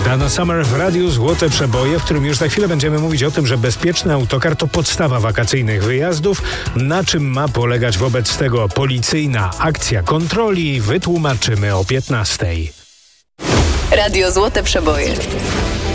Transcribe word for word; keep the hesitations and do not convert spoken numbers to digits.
Dana Summer w Radiu Złote Przeboje, w którym już za chwilę będziemy mówić o tym, że bezpieczny autokar to podstawa wakacyjnych wyjazdów. Na czym ma polegać wobec tego policyjna akcja kontroli, wytłumaczymy o piętnastej. Radio Złote Przeboje.